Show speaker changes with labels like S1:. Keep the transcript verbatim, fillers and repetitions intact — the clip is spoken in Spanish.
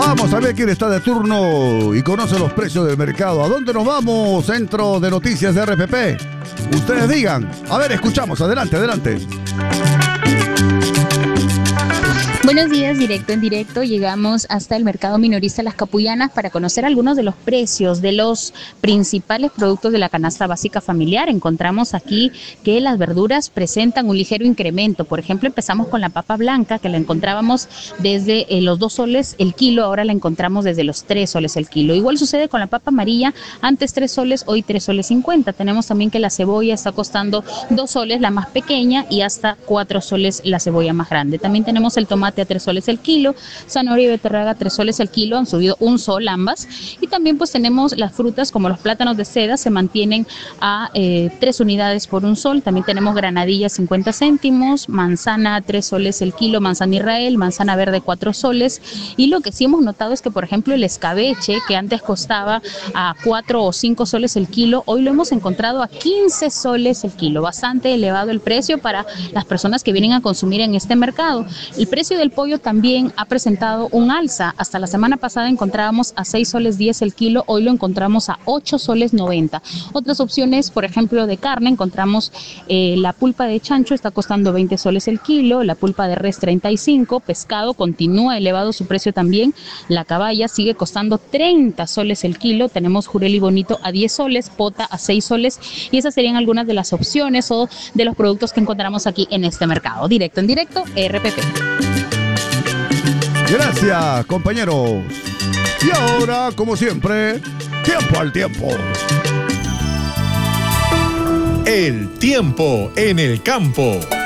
S1: Vamos a ver quién está de turno y conoce los precios del mercado. ¿A dónde nos vamos? Centro de Noticias de R P P. Ustedes digan. A ver, escuchamos. Adelante, adelante.
S2: Buenos días, directo en directo. Llegamos hasta el mercado minorista Las Capullanas para conocer algunos de los precios de los principales productos de la canasta básica familiar. Encontramos aquí que las verduras presentan un ligero incremento. Por ejemplo, empezamos con la papa blanca, que la encontrábamos desde eh, los dos soles el kilo, ahora la encontramos desde los tres soles el kilo. Igual sucede con la papa amarilla, antes tres soles, hoy tres soles cincuenta. Tenemos también que la cebolla está costando dos soles, la más pequeña, y hasta cuatro soles la cebolla más grande. También tenemos el tomate a tres soles el kilo, zanahoria y beterraga tres soles el kilo, han subido un sol ambas, y también pues tenemos las frutas como los plátanos de seda, se mantienen a eh, tres unidades por un sol. También tenemos granadilla cincuenta céntimos, manzana a tres soles el kilo, manzana Israel, manzana verde cuatro soles, y lo que sí hemos notado es que por ejemplo el escabeche, que antes costaba a cuatro o cinco soles el kilo, hoy lo hemos encontrado a quince soles el kilo, bastante elevado el precio para las personas que vienen a consumir en este mercado. El precio del pollo también ha presentado un alza. Hasta la semana pasada encontrábamos a seis soles diez el kilo, hoy lo encontramos a ocho soles noventa. Otras opciones, por ejemplo, de carne, encontramos eh, la pulpa de chancho está costando veinte soles el kilo, la pulpa de res treinta y cinco, pescado continúa elevado su precio también, la caballa sigue costando treinta soles el kilo, tenemos jurel y bonito a diez soles, pota a seis soles, y esas serían algunas de las opciones o de los productos que encontramos aquí en este mercado. Directo en directo, R P P.
S1: Gracias, compañeros. Y ahora, como siempre, tiempo al tiempo.
S3: El tiempo en el campo.